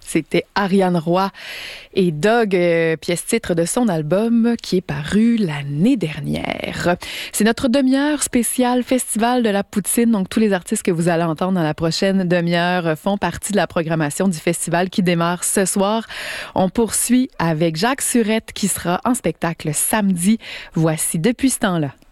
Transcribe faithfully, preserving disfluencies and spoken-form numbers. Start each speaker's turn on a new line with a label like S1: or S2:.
S1: C'était Ariane Roy et Dog, euh, pièce titre de son album qui est paru l'année dernière. C'est notre demi-heure spéciale Festival de la Poutine. Donc, tous les artistes que vous allez entendre dans la prochaine demi-heure font partie de la programmation du festival qui démarre ce soir. On poursuit avec Jacques Surette qui sera en spectacle samedi. Voici Depuis ce temps-là.